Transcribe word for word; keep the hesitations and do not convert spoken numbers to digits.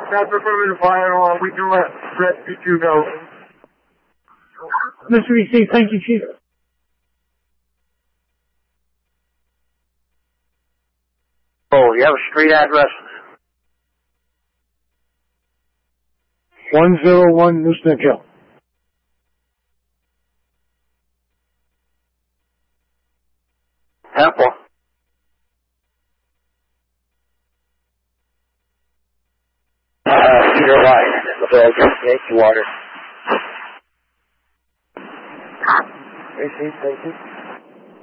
That's the further fire alarm. We can let Red P two go. Mister E C, thank you, Chief. Oh, you have a street address? one oh one New Smith Hill. Apple. Uh, you're right. The dog takes water. Hey, thank you.